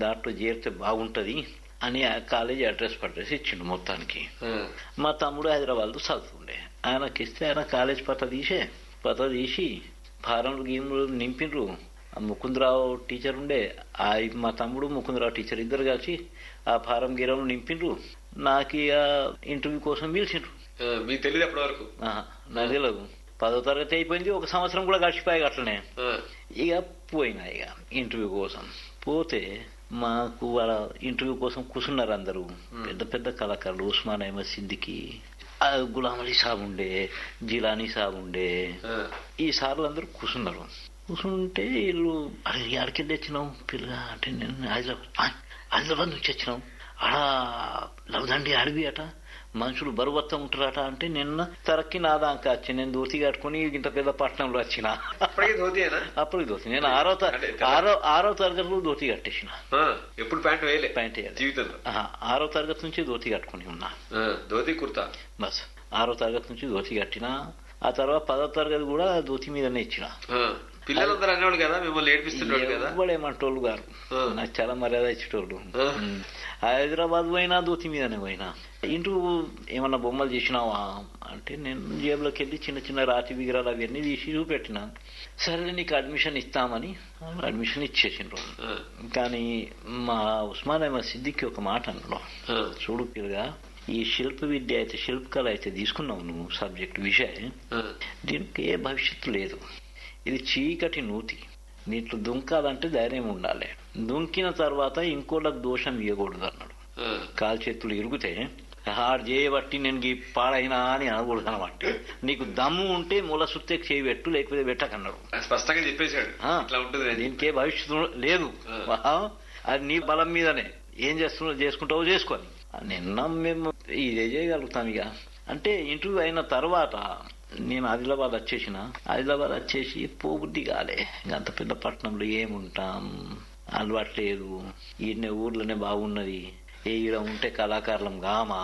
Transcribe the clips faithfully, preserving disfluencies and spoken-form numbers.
దాంట్లో చేరితే బాగుంటది అని ఆ కాలేజీ అడ్రస్ పట్టేసి ఇచ్చిండు మొత్తానికి. మా తమ్ముడు హైదరాబాద్ చదువుతుండే, ఆయనకి ఇస్తే ఆయన కాలేజ్ పత్త తీసే పత్త తీసి ఫారంలు గీములు నింపిండ్రు. ముకుందరావు టీచర్ ఉండే, ఆ మా తమ్ముడు ముకుందరావు టీచర్ ఇద్దరు కలిసి ఆ ఫారం గీరంలు నింపిండ్రు. నాకు ఇక ఇంటర్వ్యూ కోసం పిలిచిండ్రు. మీకు తెలియదు అప్పటి వరకు? నాకు తెలియదు. పదో తరగతి అయిపోయింది, ఒక సంవత్సరం కూడా గడిచిపోయాయి అట్లనే. ఇక పోయినా ఇక ఇంటర్వ్యూ కోసం పోతే మాకు వాళ్ళ ఇంటర్వ్యూ కోసం కూర్చున్నారు అందరూ పెద్ద పెద్ద కళాకారులు. ఉస్మాన్ అహ్మద్ సిద్దికి, గులాం అలీ సాబ్ ఉండే, జిలానీ సాబ్ ఉండే, ఈ సార్లు అందరూ కూర్చున్నారు. కూర్చుంటే వీళ్ళు ఆడికెళ్ళి వచ్చినాం పిల్లగా అంటే నేను హైదరాబాద్ హైదరాబాద్ నుంచి వచ్చినాం. ఆడ లవదండి అడవి అట, మనుషులు బరువత్తం ఉంటారట. అంటే నిన్న తరక్కి నా దాకా వచ్చి నేను ధోతి కట్టుకుని ఇంత పెద్ద పట్టణంలో వచ్చిన. అప్పటికి ధోతి నేను ఆరో ఆరో ఆరో తరగతిలో ధోతి కట్టేసిన. ఎప్పుడు ప్యాంట్ వేయలే? ప్యాంట్ వేయలేదు. ఆరో తరగతి నుంచి ధోతి కట్టుకుని ఉన్నా. ధోతి కుర్తా బస్ ఆరో తరగతి నుంచి ధోతి కట్టిన. ఆ తర్వాత పదో తరగతి కూడా ధోతి మీదనే ఇచ్చిన. పిల్లలందరూ అనేవాళ్ళు కదా, మిమ్మల్ని ఏడిపిస్తుంటారు కదా? ఏమంటోళ్ళు గారు నాకు చాలా మర్యాద ఇచ్చేటోళ్ళు. హైదరాబాద్ పోయినా ధోతి మీదనే పోయినా. ఇంటూ ఏమన్నా బొమ్మలు చేసినావా అంటే నేను జేబులోకి వెళ్ళి చిన్న చిన్న రాతి విగ్రహాలు అవన్నీ తీసి చూపెట్టినా. సరే నీకు అడ్మిషన్ ఇస్తామని అడ్మిషన్ ఇచ్చేసిండ్రు. కానీ మా ఉస్మాన్ అహ్మద్ సిద్దికి ఒక మాట అన్నాడు, చూడు పిల్లగా, ఈ శిల్ప విద్య అయితే శిల్పకళ అయితే తీసుకున్నావు నువ్వు సబ్జెక్ట్ విషయం, దీనికి ఏ భవిష్యత్తు లేదు. ఇది చీకటి నూతి, నీట్లో దుంకాలంటే ధైర్యం ఉండాలి. దుంకిన తర్వాత ఇంకోళ్ళకి దోషం ఇవ్వకూడదు అన్నాడు. కాలు చేతులు ఇరుగుతే ఆడు చేయబట్టి నేను గీ పాడైనా అని అనకూడదు అనమాట. నీకు దమ్ము ఉంటే మూల సుత్తే చేయబెట్టు, లేకపోతే పెట్టకన్నాడు. స్పష్టంగా చెప్పేశాడు. దీనికే భవిష్యత్తు లేదు, అది నీ బలం మీదనే. ఏం చేస్తున్నావు చేసుకుంటావో చేసుకొని. నిన్న మేము ఇదే చేయగలుగుతాం. ఇక అంటే ఇంటర్వ్యూ అయిన తర్వాత నేను ఆదిలాబాద్ వచ్చేసిన. ఆదిలాబాద్ వచ్చేసి పోబుద్ది కాలే. అంత పెద్ద పట్టణంలో ఏముంటాం, అలవాట్లేదు. ఈయన ఊర్లోనే బాగున్నది, ఏ ఈడ ఉంటే కళాకారులం గామా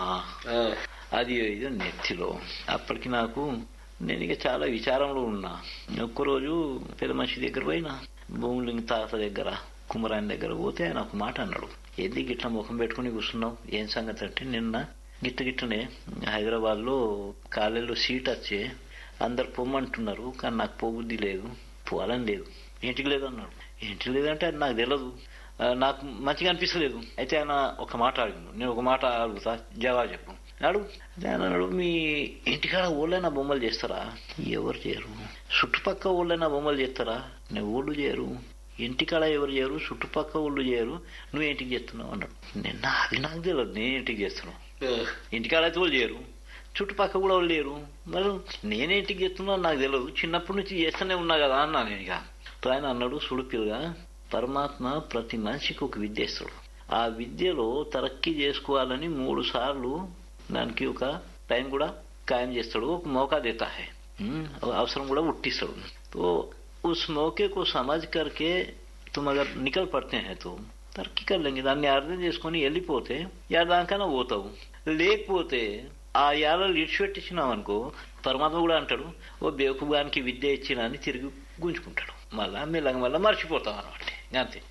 అది ఇది నెత్తిలో. అప్పటికి నాకు నేను ఇక చాలా విచారంలో ఉన్నా. ఒక్కరోజు పెద్ద మనిషి దగ్గర పోయినా, భూములింగి తాత దగ్గర కుమరాయన దగ్గర పోతే ఆయన ఒక మాట అన్నాడు, ఏంది గిట్ల ముఖం పెట్టుకుని కూర్చున్నావు, ఏం సంగతి అంటే, నిన్న గిట్ట గిట్టనే హైదరాబాద్ లో కాలేజీలో సీట్ వచ్చే అందరు పొమ్మంటున్నారు, కానీ నాకు పోబుద్ధి లేదు, పోవాలని లేదు. ఇంటికి లేదు అన్నాడు. ఇంటికి లేదంటే అది నాకు తెలియదు, నాకు మంచిగా అనిపిస్తలేదు. అయితే ఆయన ఒక మాట అడిగాను, నేను ఒక మాట అడుగుతా జవాబు చెప్పు అడుగు. ఆయన అన్నాడు, మీ ఇంటికాడ ఊళ్ళైనా బొమ్మలు చేస్తారా? ఎవరు చేయరు. చుట్టుపక్క ఊళ్ళైనా బొమ్మలు చేస్తారా? నేను ఊళ్ళు చేయరు. ఇంటికాడ ఎవరు చేయరు, చుట్టుపక్క ఊళ్ళు చేయరు, నువ్వు ఇంటికి చేస్తున్నావు అన్నాడు. నిన్న అది నాకు తెలియదు, నేను ఇంటికి చేస్తున్నావు. ఇంటికాడ అయితే వాళ్ళు చేయరు, చుట్టుపక్క కూడా వాళ్ళు లేరు, మరి నేనే ఇంటికి చేస్తున్నావు నాకు తెలియదు, చిన్నప్పటి నుంచి చేస్తూనే ఉన్నా కదా అన్నా నేను. ఇక ఆయన అన్నాడు, సుడిపిల్గా, పరమాత్మ ప్రతి మనిషికి ఒక విద్య ఇస్తాడు. ఆ విద్యలో తరక్కి చేసుకోవాలని మూడు సార్లు దానికి ఒక టైం కూడా ఖాయం చేస్తాడు, ఒక మౌకా దేతా హై, అవసరం కూడా ఉట్టిస్తాడు. తో उस मौके को समझ करके तुम अगर निकल पड़ते हैं तो तरक्की कर लेंगे. దాన్ని అర్థం చేసుకుని వెళ్ళిపోతే యా దానికన్నా పోతావు. లేకపోతే ఆ యాలలో ఇడిచిపెట్టించినావు అనుకో, పరమాత్మ కూడా అంటాడు, ఓ బేవకుగానికి విద్య ఇచ్చినా అని తిరిగి గుంజుకుంటాడు. మళ్ళా మెల్లగా మళ్ళా మర్చిపోతాం అనమాట. అంతే.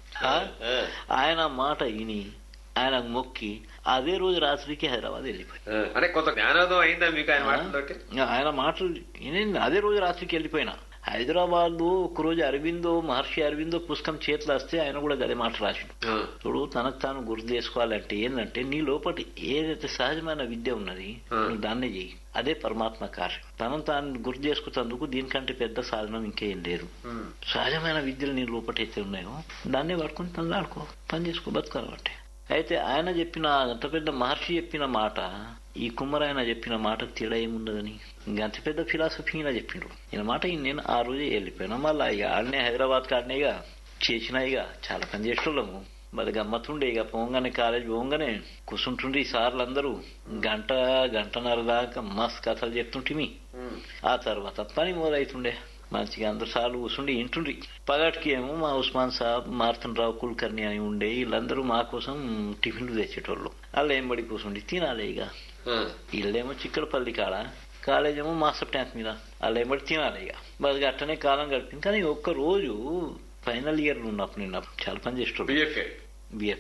ఆయన మాట విని ఆయన మొక్కి అదే రోజు రాత్రికి హైదరాబాద్ వెళ్ళిపోయి ఆయన మాటలు అదే రోజు రాత్రికి వెళ్ళిపోయినా. హైదరాబాద్ లో ఒకరోజు అరవిందో మహర్షి అరవిందో పుస్తకం చేతిలో వస్తే ఆయన కూడా గదే మాట రాసిండు. చూడు, తనకు తాను గుర్తు చేసుకోవాలంటే ఏంటంటే నీ లోపలి ఏదైతే సహజమైన విద్య ఉన్నది దాన్నే చెయ్యి, అదే పరమాత్మ కార్యం. తనను తాను గుర్తు చేసుకున్నందుకు దీనికంటే పెద్ద సాధనం ఇంకేం లేదు. సహజమైన విద్యలు నీ లోపటి అయితే ఉన్నాయో దాన్నే పట్టుకుని తను ఆడుకో, పని చేసుకో, బతకాలంటే. అయితే ఆయన చెప్పిన అంత పెద్ద మహర్షి చెప్పిన మాట ఈ కుమ్మరాయన చెప్పిన మాటకు తేడా ఏముండదని అంత పెద్ద ఫిలాసఫీగా చెప్పిండు. ఈయన మాట నేను ఆ రోజే వెళ్ళిపోయినా. మళ్ళీ ఇక ఆడనే హైదరాబాద్ కాడనేగా చేసినా, ఇక చాలా పని చేసేటోళ్ళము. మరి గమ్మత్తుండే. ఇక పోగానే కాలేజ్ పోగానే కూర్చుంటుండే ఈ సార్లు అందరూ గంట గంటన్నర దాకా మస్త్ కథలు చెప్తుంటిమి. ఆ తర్వాత పని మొదలవుతుండే. మంచిగా అందరు సార్లు కూర్చుండి ఇంటుండ్రి. పగటికి ఏమో మా ఉస్మాన్ సాబ్, మార్తన్ రావు కుల్కర్ణి అని ఉండే, వీళ్ళందరూ మా కోసం టిఫిన్లు తెచ్చేటోళ్ళు. వాళ్ళు ఏం పడి కూర్చుండి తినాలి. ఇక వీళ్ళేమో చిక్కడపల్లి కాడ, కాలేజ్ ఏమో మాస్టర్ ట్యాంక్ మీద, వాళ్ళు ఏమడి తినాలి. ఇక మరి అట్టనే కాలం గడిపింది. కానీ ఒక్క రోజు ఫైనల్ ఇయర్ ఉన్నప్పుడు నేను చాలా పని చేసేటోళ్ళు. బిఎఫ్